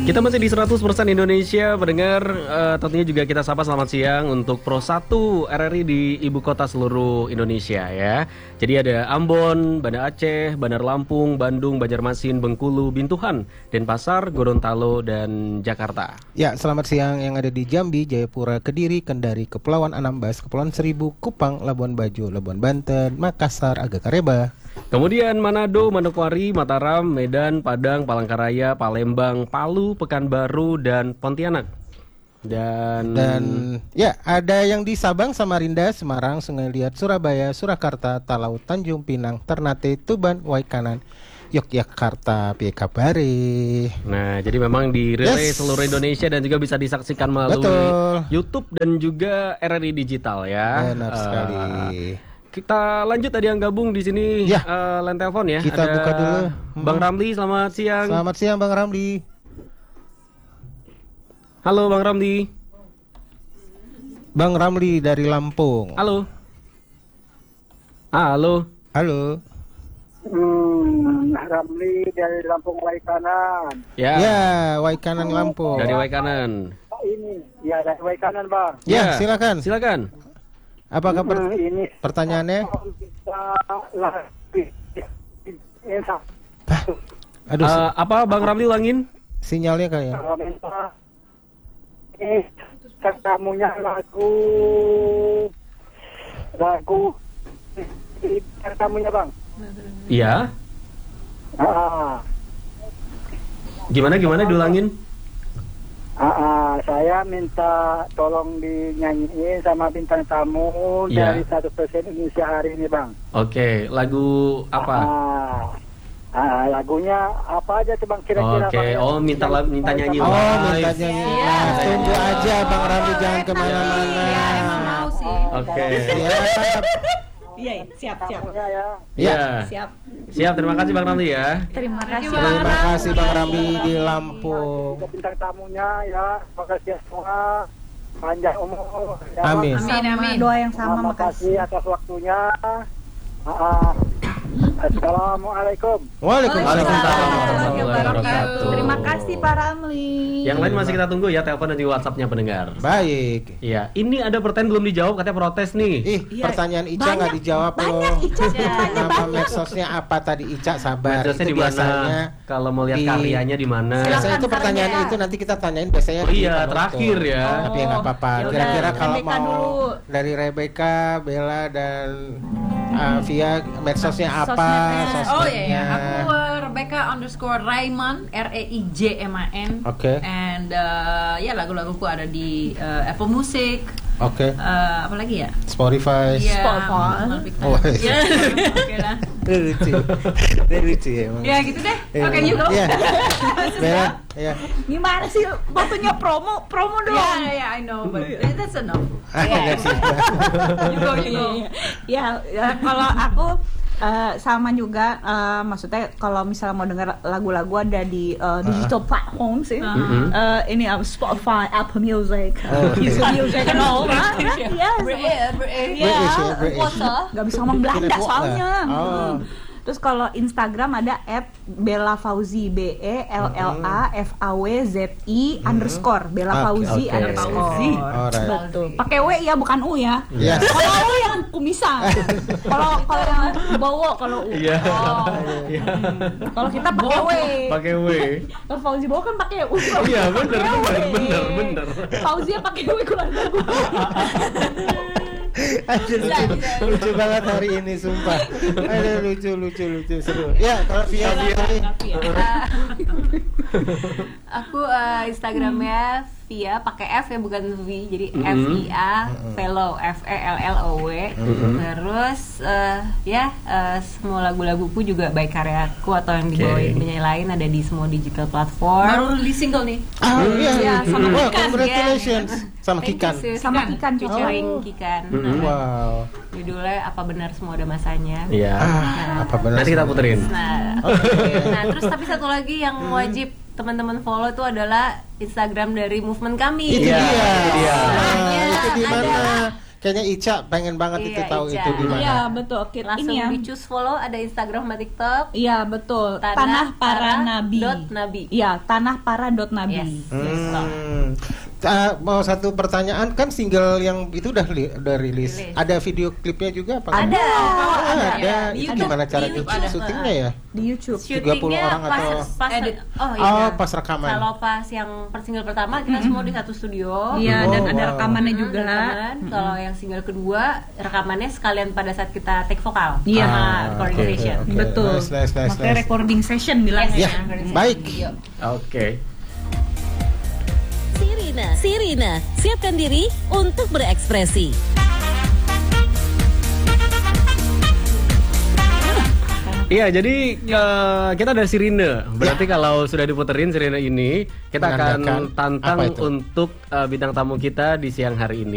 Kita masih di 100% Indonesia pendengar, tentunya juga kita sapa selamat siang untuk Pro 1 RRI di ibu kota seluruh Indonesia ya. Jadi ada Ambon, Banda Aceh, Bandar Lampung, Bandung, Banjarmasin, Bengkulu, Bintuhan, Denpasar, Gorontalo, dan Jakarta. Ya, selamat siang yang ada di Jambi, Jayapura, Kediri, Kendari, Kepulauan Anambas, Kepulauan Seribu, Kupang, Labuan Bajo, Labuan Banten, Makassar, Agakareba. Kemudian Manado, Manokwari, Mataram, Medan, Padang, Palangkaraya, Palembang, Palu, Pekanbaru, dan Pontianak. Dan ya ada yang di Sabang, Samarinda, Semarang, Sungai Liat, Surabaya, Surakarta, Talau, Tanjung Pinang, Ternate, Tuban, Waikanan, Yogyakarta, piye kabare. Nah, jadi memang dirilis seluruh Indonesia dan juga bisa disaksikan melalui YouTube dan juga RRI Digital ya. Benar sekali. Kita lanjut, ada yang gabung di sini ya. Line telepon ya. Kita ada buka dulu. Bang Ramli, selamat siang. Selamat siang Bang Ramli. Halo Bang Ramli. Bang Ramli dari Lampung. Halo. Halo. Halo. Ramli dari Lampung Waikanan. Ya, Waikanan Lampung. Dari Waikanan. Ini, ya dari Waikanan Bang. Ya, silakan. Silakan. Apakah ini pertanyaannya? Aduh, apa Bang Ramli ulangin? Sinyalnya kali ya. Tamunya lagu tamunya Bang. Iya. Gimana diulangin? Saya minta tolong dinyanyiin sama bintang tamu dari 1% Indonesia hari ini Bang. Oke, lagu apa? Lagunya apa aja tuh Bang kira-kira? Oke, minta nyanyi live. Minta nyanyi live. Tunggu aja Bang Ramli, jangan kemana-mana. Iya, emang mau sih. Oke. Iya, siap. Iya. Siap, terima kasih Bang Ramli ya. Terima kasih Bang Ramli di Lampung. Bintang tamunya ya, makasih semua. Panjang umur. Ya. Amin. Doa yang sama, makasih atas waktunya. Assalamualaikum. Waalaikumsalam warahmatullahi wabarakatuh. Terima kasih Pak Ramli. Yang lain masih kita tunggu ya, telepon dan juga WhatsApp-nya pendengar. Baik. Iya, ini ada pertanyaan belum dijawab, katanya protes nih. Pertanyaan Ica nggak dijawab loh. Nama medsosnya apa tadi Ica? Sabar. Medsosnya itu di mana? biasanya Kalau mau lihat karyanya di mana? Biasanya itu pertanyaan itu nanti kita tanyain biasanya. Terakhir ya. Tapi nggak apa-apa. Kira-kira kalau mau dari Rebecca, Bella dan via medsosnya apa? Oh iya, aku Rebecca_Raiman, REIJMAN. Oke. And ya lagu-laguku ada di Apple Music. Oke. Apa lagi ya? Spotify. Ya, oke lah. Lucu ya emang. Ya gitu deh. Oke juga. Iya. Bella, ya. Gimana sih waktunya promo dong? Ya, I know, but that's enough. Ya, kalau aku sama juga, maksudnya kalau misalnya mau dengar lagu-lagu ada di digital platform sih, ini Spotify, Apple Music, Easy Music and all that. British. Gak bisa ngomong Belanda soalnya. Terus kalau Instagram ada @bellafauzi BELLAFAWZI _ Bella Fauzi _ betul. Pakai W ya, bukan U ya. Kalau U yang kumisan. Kalau yang Bowo kalau U. Kalau kita pakai W. Pakai W. Kalau Fauzi Bowo kan pakai U. Iya, bener. Fauzi pakai W keluarga gue. Lucu banget hari ini sumpah. Ada lucu seru. Ya, kalau via ini. Aku Instagramnya Via pakai F ya, bukan V, jadi FIA Fellow FELLOW. Terus semua lagu-laguku juga baik karyaku atau yang dibawain penyanyi lain ada di semua digital platform. Baru rilis single nih. Sama Kikan. Congratulations. Sama Kikan. Sama Kikan featuring Kikan. Wow. Judulnya Apa Benar Semua Ada Masanya. Iya. Apa benar? Nanti kita puterin. Nah, terus tapi satu lagi yang wajib teman-teman follow itu adalah Instagram dari movement kami. Itu dia. Itu di mana? kayaknya Ica pengen banget Iya, itu tahu Ica. itu di mana. Iya betul. Langsung Ini ya. di choose follow, ada Instagram sama TikTok. Iya betul. Tanah Para Nabi. Nabi. Iya, tanahpara.nabi. Yes. Mau satu pertanyaan, kan single yang itu udah rilis. Ada video klipnya juga apa? Ada. Ada. Di Itu YouTube. gimana cara Di YouTube ada. syutingnya ya? Di YouTube. 30 orang pas atau edit. pas rekaman. Kalau pas yang single pertama kita semua di satu studio. Iya, dan Oh, ada wow. rekamannya Mm-mm, juga. rekaman. Kalau yang single kedua rekamannya sekalian pada saat kita take vokal. Iya. Sama recording oke, session. oke. Betul. Nice. Makanya recording session bilangnya. Ya, baik. Oke. Sirina, siapkan diri untuk berekspresi. Iya, jadi kita ada Sirine. Berarti kalau sudah diputerin Sirine ini, kita akan Menandakan tantang apa itu? untuk bintang tamu kita di siang hari ini.